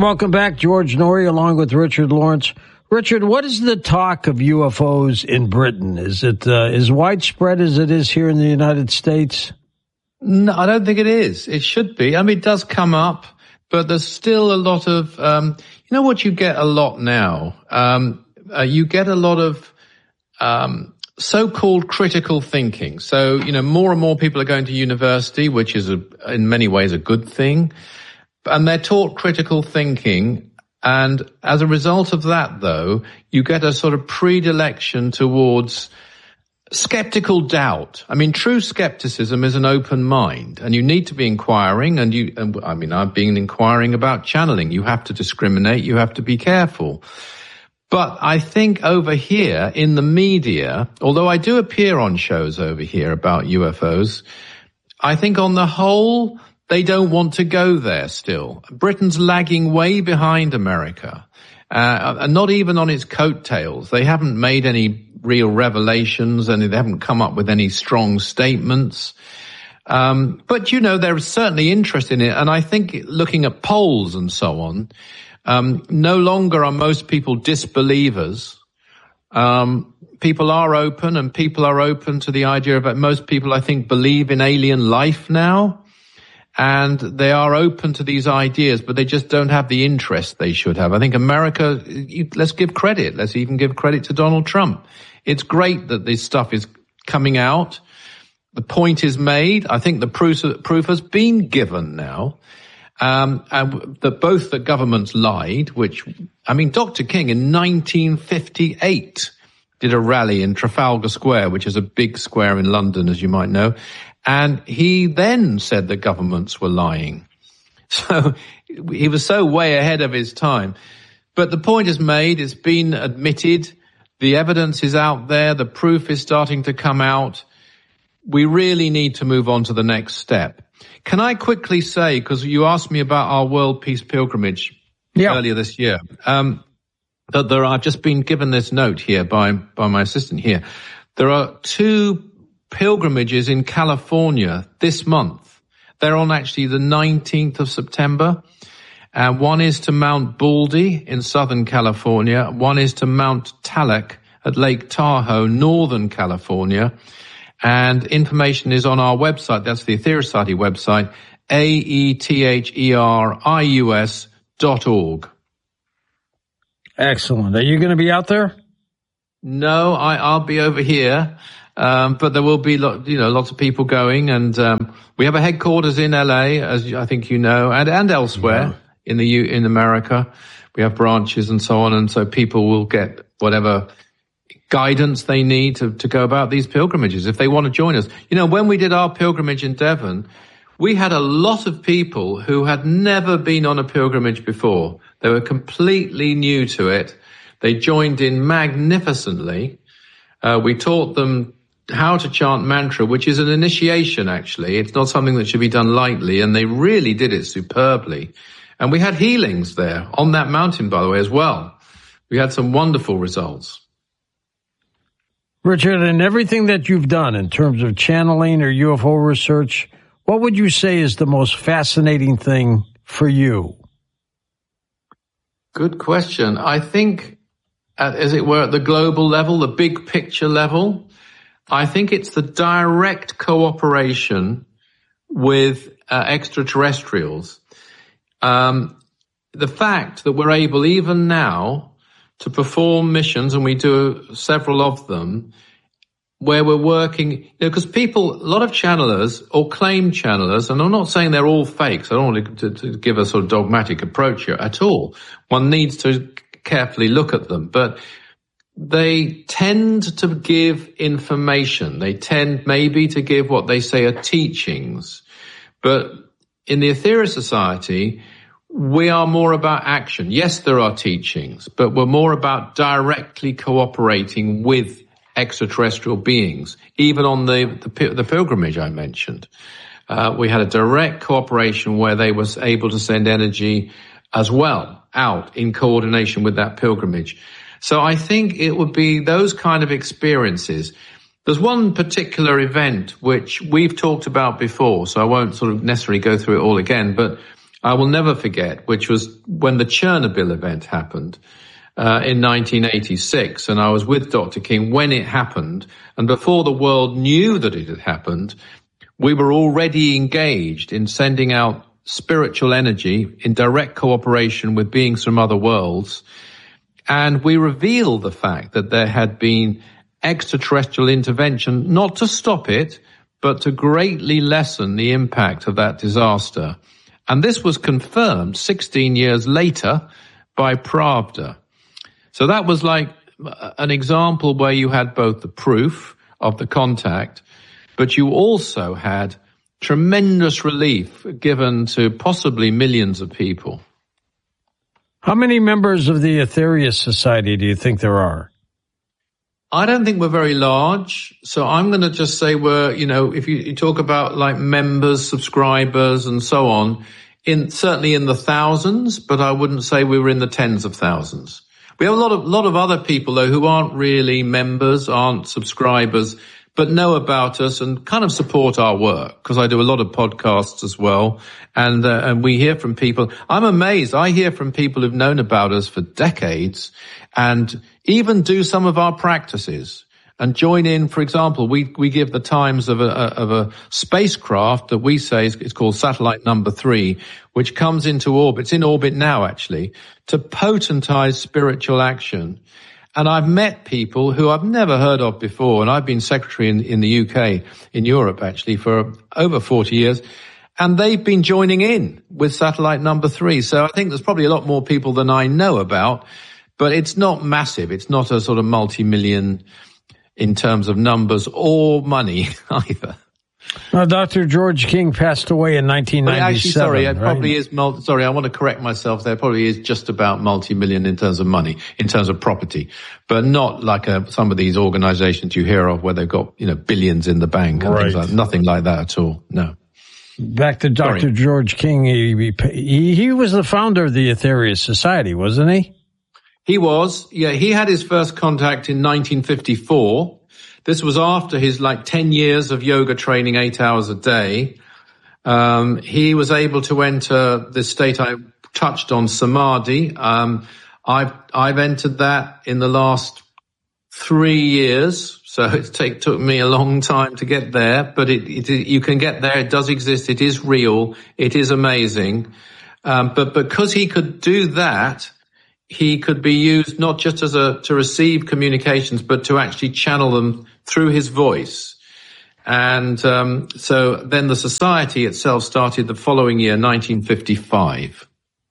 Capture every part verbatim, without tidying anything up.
welcome back. George Noory along with Richard Lawrence. Richard, what is the talk of U F Os in Britain? Is it uh, as widespread as it is here in the United States? No, I don't think it is. It should be. I mean, it does come up, but there's still a lot of, um, you know what you get a lot now? Um, uh, you get a lot of um, so-called critical thinking. So, you know, more and more people are going to university, which is a, in many ways a good thing. And they're taught critical thinking. And as a result of that, though, you get a sort of predilection towards skeptical doubt. I mean, true skepticism is an open mind, and you need to be inquiring. And you, and, I mean, I've been inquiring about channeling. You have to discriminate. You have to be careful. But I think over here in the media, although I do appear on shows over here about U F Os, I think on the whole, they don't want to go there still. Britain's lagging way behind America, uh, and not even on its coattails. They haven't made any real revelations, and they haven't come up with any strong statements. Um, but, you know, there is certainly interest in it. And I think looking at polls and so on, um, no longer are most people disbelievers. Um, people are open, and people are open to the idea of it. Most people, I think, believe in alien life now. And they are open to these ideas, but they just don't have the interest they should have. I think America, let's give credit. Let's even give credit to Donald Trump. It's great that this stuff is coming out. The point is made. I think the proof, proof has been given now. Um, and that both the governments lied, which, I mean, Doctor King in nineteen fifty-eight did a rally in Trafalgar Square, which is a big square in London, as you might know. And he then said the governments were lying. So he was so way ahead of his time. But the point is made, it's been admitted, the evidence is out there, the proof is starting to come out. We really need to move on to the next step. Can I quickly say, because you asked me about our World Peace Pilgrimage yeah. earlier this year, um, that there are, I've just been given this note here by, by my assistant here. There are two pilgrimages in California this month. They're on actually the nineteenth of September. And one is to Mount Baldy in Southern California. One is to Mount Talek at Lake Tahoe, Northern California. And information is on our website. That's the Aetherius Society website, A E T H E R I U S dot org. Excellent. Are you going to be out there? No, I, I'll be over here. Um, but there will be, lot, you know, lots of people going, and um, we have a headquarters in L A, as I think you know, and, and elsewhere yeah. in the U, in America. We have branches and so on, and so people will get whatever guidance they need to, to go about these pilgrimages if they want to join us. You know, when we did our pilgrimage in Devon, we had a lot of people who had never been on a pilgrimage before. They were completely new to it. They joined in magnificently. Uh, we taught them how to chant mantra, which is an initiation, actually. It's not something that should be done lightly, and they really did it superbly. And we had healings there on that mountain, by the way, as well. We had some wonderful results. Richard, in everything that you've done in terms of channeling or U F O research, what would you say is the most fascinating thing for you? Good question. I think, at, as it were, at the global level, the big picture level, I think it's the direct cooperation with uh, extraterrestrials. Um, the fact that we're able, even now, to perform missions, and we do several of them, where we're working, you know, because people, a lot of channelers or claim channelers, and I'm not saying they're all fakes, I don't want to, to, to give a sort of dogmatic approach here at all. One needs to carefully look at them, but they tend to give information. They tend maybe to give what they say are teachings. But in the Aetherius Society, we are more about action. Yes, there are teachings, but we're more about directly cooperating with extraterrestrial beings. Even on the, the, the pilgrimage I mentioned, uh, we had a direct cooperation where they was able to send energy as well out in coordination with that pilgrimage. So I think it would be those kind of experiences. There's one particular event which we've talked about before, so I won't sort of necessarily go through it all again, but I will never forget, which was when the Chernobyl event happened uh, in nineteen eighty-six. And I was with Doctor King when it happened. And before the world knew that it had happened, we were already engaged in sending out spiritual energy in direct cooperation with beings from other worlds. And we revealed the fact that there had been extraterrestrial intervention, not to stop it, but to greatly lessen the impact of that disaster. And this was confirmed sixteen years later by Pravda. So that was like an example where you had both the proof of the contact, but you also had tremendous relief given to possibly millions of people. How many members of the Aetherius Society do you think there are? I don't think we're very large. So I'm going to just say we're, you know, if you, you talk about like members, subscribers and so on, in certainly in the thousands, but I wouldn't say we were in the tens of thousands. We have a lot of, lot of other people though who aren't really members, aren't subscribers, but know about us and kind of support our work, because I do a lot of podcasts as well. And, uh, and we hear from people. I'm amazed. I hear from people who've known about us for decades and even do some of our practices and join in. For example, we, we give the times of a, of a spacecraft that we say is, is called satellite number three, which comes into orbit. It's in orbit now, actually, to potentize spiritual action. And I've met people who I've never heard of before, and I've been secretary in, in the U K, in Europe actually, for over forty years, and they've been joining in with satellite number three. So I think there's probably a lot more people than I know about, but it's not massive. It's not a sort of multi-million in terms of numbers or money either. Now, Doctor George King passed away in nineteen ninety-seven. Actually, sorry, it right? probably is. Multi, sorry, I want to correct myself. There probably is just about multi-million in terms of money, in terms of property, but not like a, some of these organisations you hear of where they've got, you know, billions in the bank and right. things like nothing like that at all. No. Back to Doctor Sorry. George King. He, he he was the founder of the Aetherius Society, wasn't he? He was. Yeah, he had his first contact in nineteen fifty-four. This was after his like ten years of yoga training, eight hours a day. Um, he was able to enter the state I touched on, samadhi. Um, I've, I've entered that in the last three years. So it take, took me a long time to get there, but it, it, you can get there. It does exist. It is real. It is amazing. Um, but because he could do that, he could be used not just as a, to receive communications, but to actually channel them through his voice. And um, so then the society itself started the following year, nineteen fifty-five.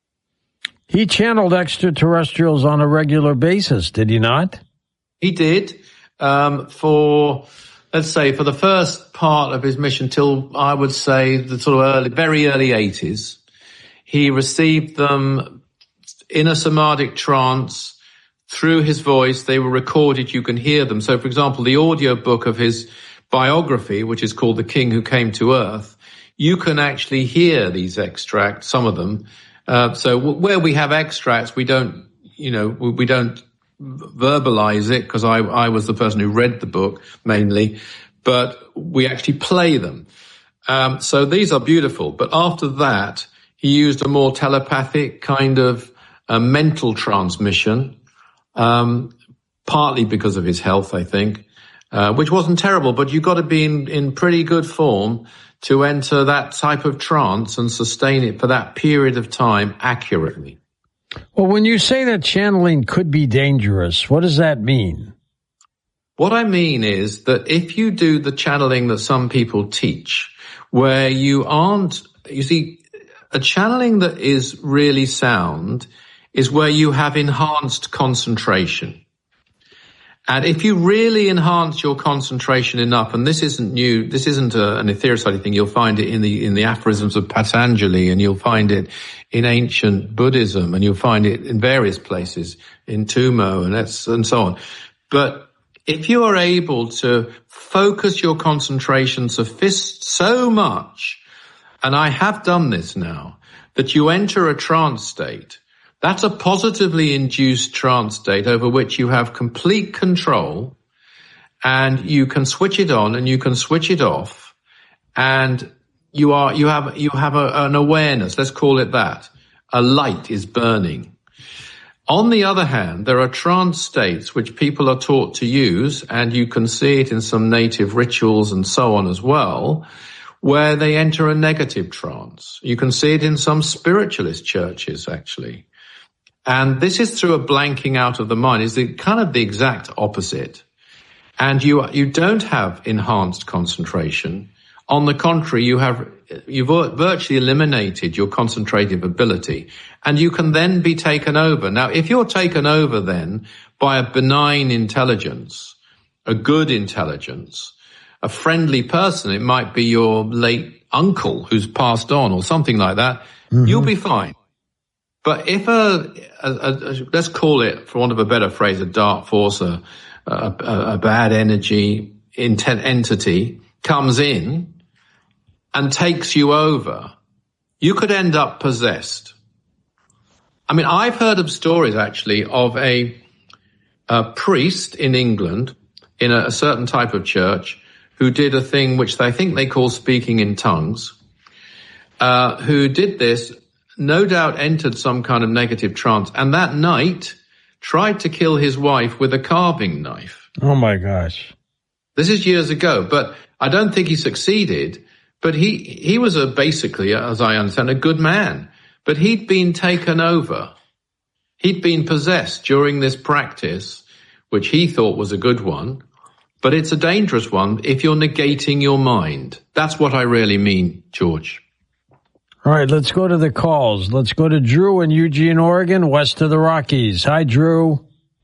He channeled extraterrestrials on a regular basis, did he not? He did. Um, for, let's say, for the first part of his mission till, I would say, the sort of early, very early eighties, he received them in a samadhic trance through his voice. They were recorded. You can hear them. So, for example, the audio book of his biography, which is called The King Who Came to Earth, you can actually hear these extracts, some of them. Uh, so w- where we have extracts, we don't, you know, we, we don't verbalize it, because I, I was the person who read the book mainly, but we actually play them. Um, so these are beautiful. But after that, he used a more telepathic kind of uh, mental transmission, um, partly because of his health, I think, uh, which wasn't terrible, but you've got to be in, in pretty good form to enter that type of trance and sustain it for that period of time accurately. Well, when you say that channeling could be dangerous, what does that mean? What I mean is that if you do the channeling that some people teach, where you aren't, you see, a channeling that is really sound is where you have enhanced concentration. And if you really enhance your concentration enough, and this isn't new, this isn't a, an Aetherius Society thing, you'll find it in the, in the aphorisms of Patanjali, and you'll find it in ancient Buddhism, and you'll find it in various places, in Tumo and, that's, and so on. But if you are able to focus your concentration so much, and I have done this now, that you enter a trance state, that's a positively induced trance state over which you have complete control, and you can switch it on and you can switch it off, and You are, you have, you have a, an awareness. Let's call it that. A light is burning. On the other hand, there are trance states which people are taught to use, and you can see it in some native rituals and so on as well, where they enter a negative trance. You can see it in some spiritualist churches, actually. And this is through a blanking out of the mind. It's the, kind of the exact opposite. And you, you don't have enhanced concentration. On the contrary, you have, you've virtually eliminated your concentrative ability, and you can then be taken over. Now, if you're taken over then by a benign intelligence, a good intelligence, a friendly person, it might be your late uncle who's passed on or something like that, mm-hmm. You'll be fine. But if a, a, a, a, let's call it, for want of a better phrase, a dark force, a, a, a bad energy intent entity comes in and takes you over, you could end up possessed. I mean, I've heard of stories actually of a, a priest in England in a, a certain type of church who did a thing which I think they call speaking in tongues, uh, who did this, no doubt entered some kind of negative trance, and that night tried to kill his wife with a carving knife. Oh my gosh. This is years ago, but I don't think he succeeded. But he, he was a basically, as I understand, a good man. But he'd been taken over. He'd been possessed during this practice, which he thought was a good one. But it's a dangerous one if you're negating your mind. That's what I really mean, George. All right, let's go to the calls. Let's go to Drew in Eugene, Oregon, west of the Rockies. Hi, Drew.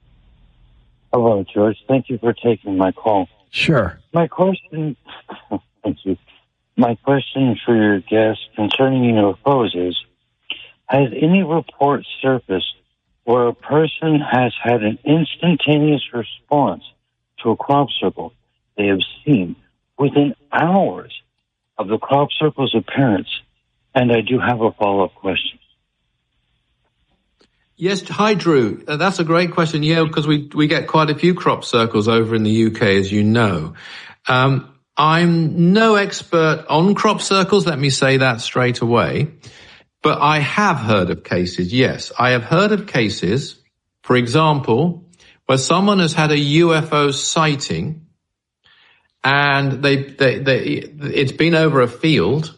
Hello, George. Thank you for taking my call. Sure. My question, thank you. My question for your guest concerning U F Os is, has any report surfaced where a person has had an instantaneous response to a crop circle they have seen within hours of the crop circle's appearance? And I do have a follow-up question. Yes, hi, Drew. Uh, that's a great question. Yeah, because we, we get quite a few crop circles over in the U K, as you know. Um, I'm no expert on crop circles, let me say that straight away. But I have heard of cases, yes. I have heard of cases, for example, where someone has had a U F O sighting and they, they, they, it's been over a field,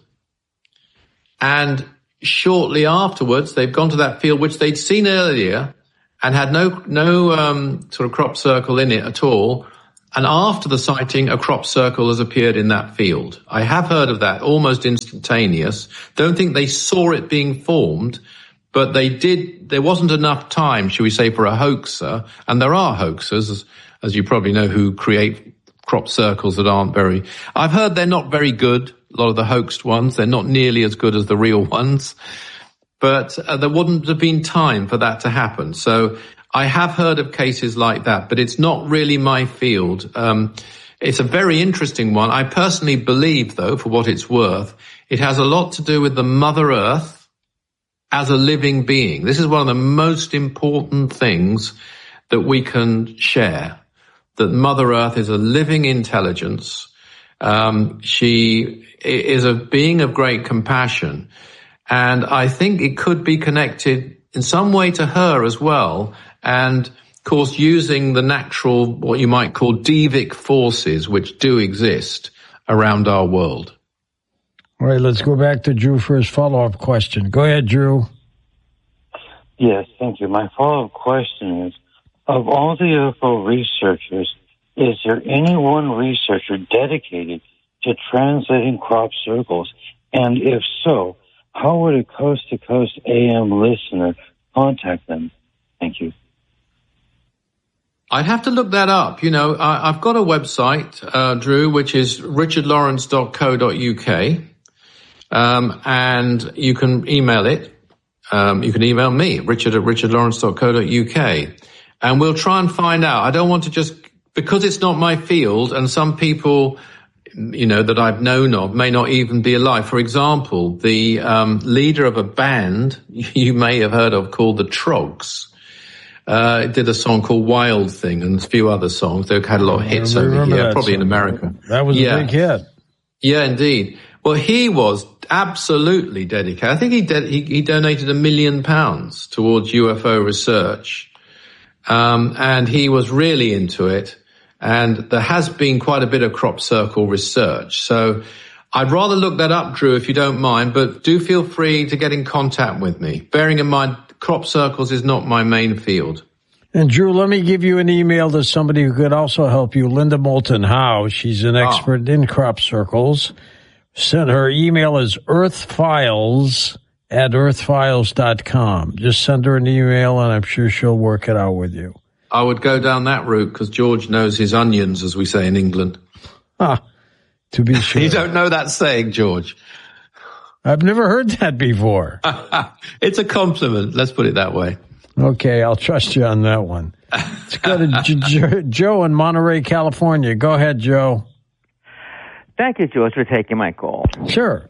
and shortly afterwards they've gone to that field which they'd seen earlier and had no, no, um, sort of crop circle in it at all. And after the sighting, a crop circle has appeared in that field. I have heard of that, almost instantaneous. Don't think they saw it being formed, but they did. There wasn't enough time, shall we say, for a hoaxer. And there are hoaxers, as, as you probably know, who create crop circles that aren't very. I've heard they're not very good. A lot of the hoaxed ones, they're not nearly as good as the real ones. But uh, there wouldn't have been time for that to happen. So I have heard of cases like that, but it's not really my field. Um, it's a very interesting one. I personally believe, though, for what it's worth, it has a lot to do with the Mother Earth as a living being. This is one of the most important things that we can share, that Mother Earth is a living intelligence. Um, she is a being of great compassion. And I think it could be connected in some way to her as well. And, of course, using the natural, what you might call devic forces, which do exist around our world. All right, let's go back to Drew for his follow-up question. Go ahead, Drew. Yes, thank you. My follow-up question is, of all the U F O researchers, is there any one researcher dedicated to translating crop circles? And if so, how would a coast-to-coast A M listener contact them? Thank you. I'd have to look that up. You know, I, I've got a website, uh, Drew, which is richard lawrence dot co dot U K. Um, and you can email it. Um, you can email me, richard at richard lawrence dot co dot U K. And we'll try and find out. I don't want to just, because it's not my field, and some people, you know, that I've known of may not even be alive. For example, the um, leader of a band you may have heard of called the Trogs. Uh, it did a song called Wild Thing and a few other songs. They've had a lot of hits over here, probably song. in America. That was yeah. a big hit. Yeah, indeed. Well, he was absolutely dedicated. I think he, de- he, he donated a million pounds towards U F O research. Um, and he was really into it. And there has been quite a bit of crop circle research. So I'd rather look that up, Drew, if you don't mind, but do feel free to get in contact with me. Bearing in mind, crop circles is not my main field. And Drew, let me give you an email to somebody who could also help you, Linda Moulton Howe. She's an expert oh. in crop circles. Send her email is earthfiles at earthfiles dot com. Just send her an email, and I'm sure she'll work it out with you. I would go down that route because George knows his onions, as we say in England. Ah, to be sure. You don't know that saying, George? I've never heard that before. It's a compliment. Let's put it that way. Okay, I'll trust you on that one. Let's go to J- J- Joe in Monterey, California. Go ahead, Joe. Thank you, George, for taking my call. Sure.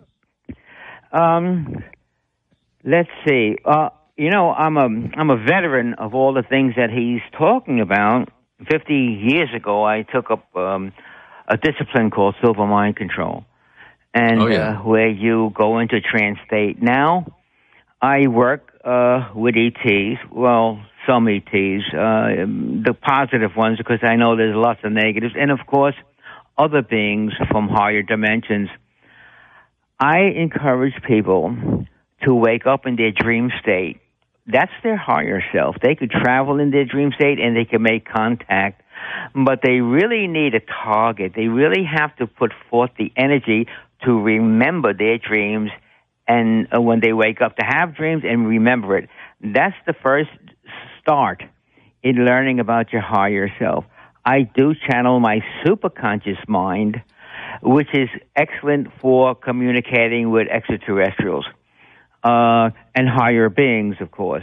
Um, let's see. Uh, you know, I'm a I'm a veteran of all the things that he's talking about. Fifty years ago, I took up um, a discipline called Silver Mind Control, and oh, yeah. uh, where you go into trance state. Now, I work uh, with E Ts. Well, some E Ts, uh, the positive ones, because I know there's lots of negatives, and of course, other beings from higher dimensions. I encourage people to wake up in their dream state. That's their higher self. They could travel in their dream state and they can make contact, but they really need a target. They really have to put forth the energy to remember their dreams, and uh, when they wake up, to have dreams and remember it. That's the first start in learning about your higher self. I do channel my superconscious mind, which is excellent for communicating with extraterrestrials uh, and higher beings, of course.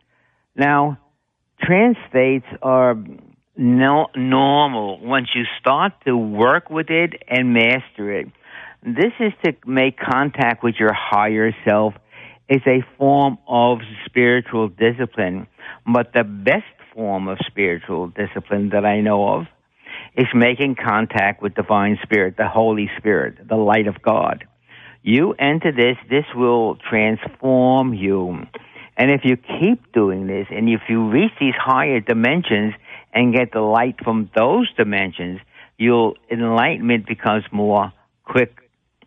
Now, trance states are no, normal once you start to work with it and master it. This is to make contact with your higher self. It's a form of spiritual discipline, but the best form of spiritual discipline that I know of is making contact with divine spirit, the Holy Spirit, the light of God. You enter this, this will transform you. And if you keep doing this, and if you reach these higher dimensions and get the light from those dimensions, your enlightenment becomes more quick.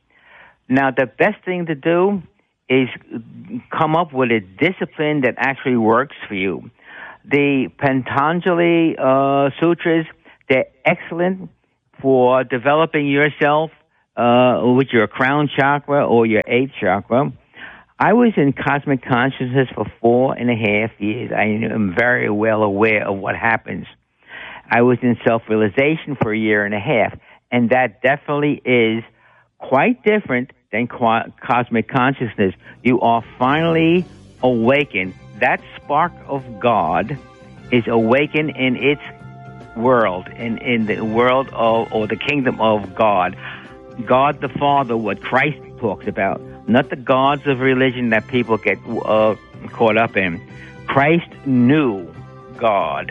Now, the best thing to do is come up with a discipline that actually works for you. The Patanjali uh, Sutras, they're excellent for developing yourself uh, with your crown chakra or your eighth chakra. I was in cosmic consciousness for four and a half years. I am very well aware of what happens. I was in self-realization for a year and a half, and that definitely is quite different than co- cosmic consciousness. You are finally awakened. That spark of God is awakened in its world, in, in the world of, or the kingdom of God. God the Father, what Christ talks about, not the gods of religion that people get uh, caught up in. Christ knew God.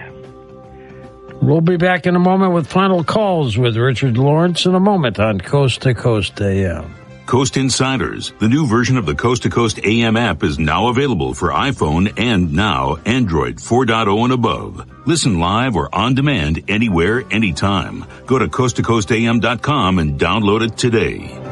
We'll be back in a moment with final calls with Richard Lawrence in a moment on Coast to Coast A M. Coast Insiders, the new version of the Coast to Coast A M app, is now available for iPhone and now Android four point oh and above. Listen live or on demand anywhere, anytime. Go to coast to coast a m dot com and download it today.